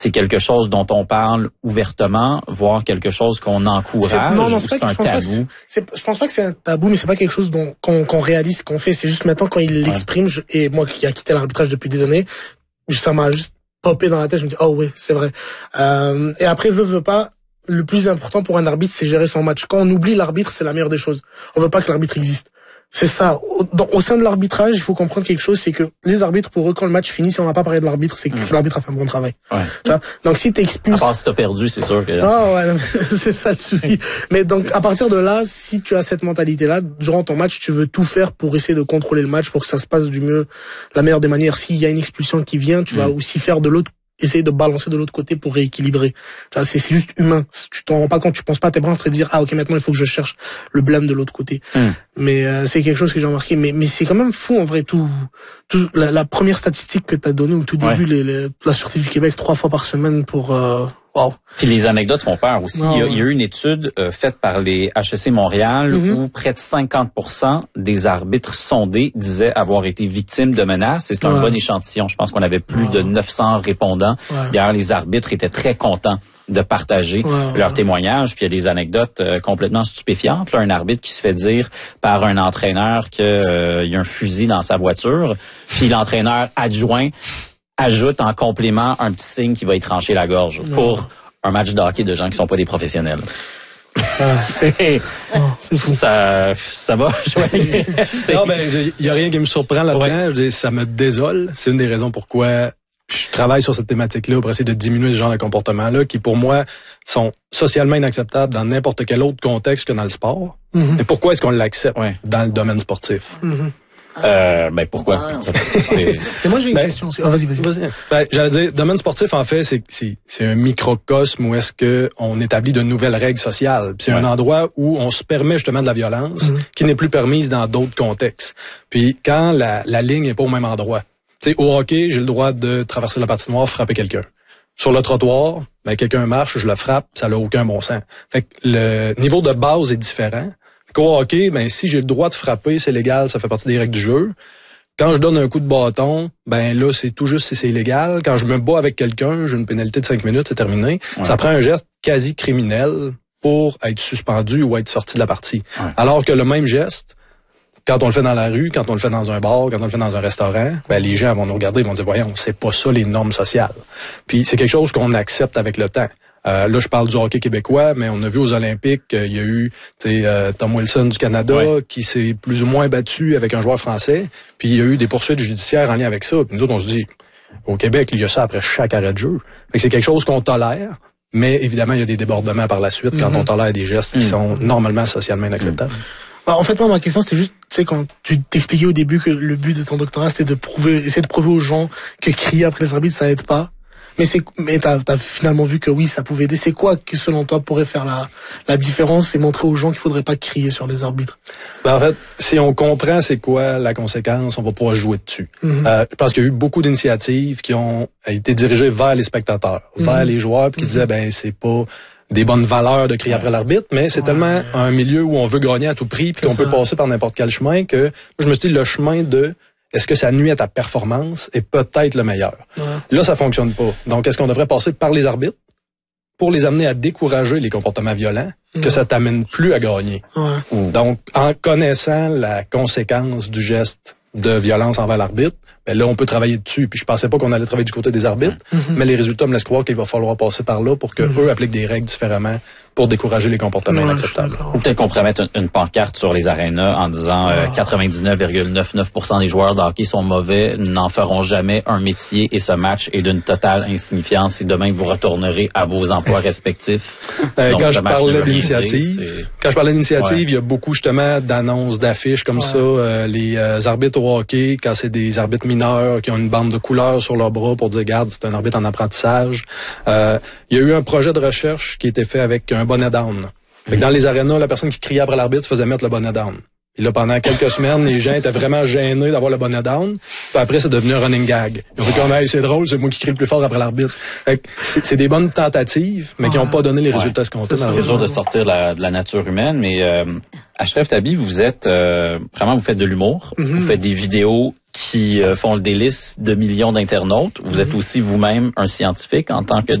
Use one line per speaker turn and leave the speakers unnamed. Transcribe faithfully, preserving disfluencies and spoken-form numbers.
c'est quelque chose dont on parle ouvertement, voire quelque chose qu'on encourage,
c'est, non, non, c'est,
ou
pas
c'est
que,
un
je
tabou?
C'est, c'est, je pense pas que c'est un tabou, mais c'est pas quelque chose dont, qu'on, qu'on réalise, qu'on fait. C'est juste maintenant quand il l'exprime, je, et moi qui a quitté l'arbitrage depuis des années, ça m'a juste popé dans la tête. Je me dis, oh ouais, c'est vrai. Euh, et après, veut, veut pas, le plus important pour un arbitre, c'est gérer son match. Quand on oublie l'arbitre, c'est la meilleure des choses. On veut pas que l'arbitre existe. C'est ça. Au, dans, au sein de l'arbitrage, il faut comprendre quelque chose, c'est que les arbitres, pour eux, quand le match finit, si on n'a pas parlé de l'arbitre, c'est que mmh. l'arbitre a fait un bon travail.
Ouais.
Tu vois? Donc si t'es expulsé...
À part si t'as perdu, c'est sûr que...
Ah ouais, c'est ça le souci. Mais donc, à partir de là, si tu as cette mentalité-là, durant ton match, tu veux tout faire pour essayer de contrôler le match, pour que ça se passe du mieux, la meilleure des manières. S'il y a une expulsion qui vient, tu mmh. vas aussi faire de l'autre, essayer de balancer de l'autre côté pour rééquilibrer. C'est, c'est juste humain. Tu t'en rends pas compte, tu penses pas à tes bras en train de dire, ah ok, maintenant il faut que je cherche le blâme de l'autre côté. Mm. Mais euh, c'est quelque chose que j'ai remarqué. Mais, mais c'est quand même fou en vrai, tout, tout la, la première statistique que t'as donnée au tout début, ouais. les, les, la Sûreté du Québec, trois fois par semaine pour... Euh, wow.
Puis les anecdotes font peur aussi.
Oh,
il, y a,
ouais.
il y a eu une étude euh, faite par les H E C Montréal mm-hmm. où près de cinquante pour cent des arbitres sondés disaient avoir été victimes de menaces. Et c'est un ouais. bon échantillon. Je pense qu'on avait plus ouais. de neuf cents répondants. Ouais. D'ailleurs, les arbitres étaient très contents de partager ouais, leurs ouais. témoignages. Puis il y a des anecdotes euh, complètement stupéfiantes. Là, un arbitre qui se fait dire par un entraîneur qu'il euh, y a un fusil dans sa voiture. Puis l'entraîneur adjoint ajoute en complément un petit signe qui va y trancher la gorge ouais. pour un match de hockey de gens qui sont pas des professionnels. Ah, c'est, oh, c'est fou. Ça, ça va.
Non, ben, il y a rien qui me surprend là-dedans. Ouais. Je dis, ça me désole. C'est une des raisons pourquoi je travaille sur cette thématique-là pour essayer de diminuer ce genre de comportements-là qui, pour moi, sont socialement inacceptables dans n'importe quel autre contexte que dans le sport. Mm-hmm. Mais pourquoi est-ce qu'on l'accepte ouais. dans le domaine sportif?
Mm-hmm.
Euh, ben pourquoi?
Et moi j'ai une ben, question aussi. Oh, vas-y, vas-y.
vas-y. Ben, j'allais dire, domaine sportif en fait, c'est c'est c'est un microcosme où est-ce que on établit de nouvelles règles sociales. Puis c'est ouais. un endroit où on se permet justement de la violence mm-hmm. qui n'est plus permise dans d'autres contextes. Puis quand la la ligne est pas au même endroit. Tu sais, au hockey, j'ai le droit de traverser la patinoire, frapper quelqu'un. Sur le trottoir, ben quelqu'un marche, je le frappe, ça n'a aucun bon sens. Fait que le niveau de base est différent. Au hockey, ben si j'ai le droit de frapper, c'est légal, ça fait partie des règles du jeu. Quand je donne un coup de bâton, ben là, c'est tout juste si c'est illégal. Quand je me bats avec quelqu'un, j'ai une pénalité de cinq minutes, c'est terminé. Ouais. Ça prend un geste quasi criminel pour être suspendu ou être sorti de la partie. Ouais. Alors que le même geste, quand on le fait dans la rue, quand on le fait dans un bar, quand on le fait dans un restaurant, ben les gens vont nous regarder et vont dire, voyons, c'est pas ça les normes sociales. Puis c'est quelque chose qu'on accepte avec le temps. Euh, là, je parle du hockey québécois, mais on a vu aux Olympiques qu'il euh, y a eu euh, Tom Wilson du Canada ouais. qui s'est plus ou moins battu avec un joueur français, puis il y a eu des poursuites judiciaires en lien avec ça. Puis nous autres, on se dit, au Québec, il y a ça après chaque arrêt de jeu. Fait que c'est quelque chose qu'on tolère, mais évidemment, il y a des débordements par la suite mm-hmm. quand on tolère des gestes qui mm-hmm. sont normalement socialement inacceptables.
Mm-hmm. Bah, en fait, moi, ma question, c'était juste, tu sais, quand tu t'expliquais au début que le but de ton doctorat, c'était de prouver, essayer de prouver aux gens que crier après les arbitres, ça aide pas. Mais c'est, mais t'as, t'as finalement vu que oui, ça pouvait aider. C'est quoi que, selon toi, pourrait faire la, la différence et montrer aux gens qu'il faudrait pas crier sur les arbitres?
Ben, en fait, si on comprend c'est quoi la conséquence, on va pouvoir jouer dessus. Mm-hmm. Euh, je pense qu'il y a eu beaucoup d'initiatives qui ont été dirigées vers les spectateurs, mm-hmm. vers les joueurs, puis qui mm-hmm. disaient, ben, c'est pas des bonnes valeurs de crier après l'arbitre, mais c'est ouais. tellement un milieu où on veut gagner à tout prix, puis qu'on ça. peut passer par n'importe quel chemin que, je me suis dit, le chemin de, est-ce que ça nuit à ta performance est peut-être le meilleur. Ouais. Là, ça fonctionne pas. Donc, est-ce qu'on devrait passer par les arbitres pour les amener à décourager les comportements violents, ouais. que ça t'amène plus à gagner? Ouais. Donc, en connaissant la conséquence du geste de violence envers l'arbitre, ben là, on peut travailler dessus. Puis je pensais pas qu'on allait travailler du côté des arbitres, mm-hmm. mais les résultats me laissent croire qu'il va falloir passer par là pour que mm-hmm. eux appliquent des règles différemment pour décourager les comportements ouais, inacceptables.
Ou peut-être qu'on pourrait mettre une, une pancarte sur les arénas en disant oh. euh, quatre-vingt-dix-neuf virgule quatre-vingt-dix-neuf pour cent des joueurs de hockey sont mauvais, n'en feront jamais un métier et ce match est d'une totale insignifiance et demain vous retournerez à vos emplois respectifs.
Euh, Donc, quand, je parlais d'initiative, quand je parlais d'initiative, ouais. il y a beaucoup justement d'annonces, d'affiches comme ouais. ça. Euh, les euh, arbitres au hockey, quand c'est des arbitres mineurs qui ont une bande de couleurs sur leur bras pour dire, regarde, c'est un arbitre en apprentissage. Euh, il y a eu un projet de recherche qui a été fait avec un bonnet down. Fait que dans les arénas, la personne qui criait après l'arbitre se faisait mettre le bonnet down. Et là, pendant quelques semaines, les gens étaient vraiment gênés d'avoir le bonnet down. Puis après, c'est devenu un running gag. Ils ont dit qu'on hey, c'est drôle, c'est moi qui crie le plus fort après l'arbitre. Fait que c'est, c'est des bonnes tentatives, mais qui n'ont pas donné les résultats escomptés.
Ouais. C'est dur de sortir de la, de la nature humaine, mais euh, Ashraf Tabi, vous êtes euh, vraiment, vous faites de l'humour. Mm-hmm. Vous faites des vidéos qui euh, font le délice de millions d'internautes. Vous êtes aussi vous-même un scientifique en tant que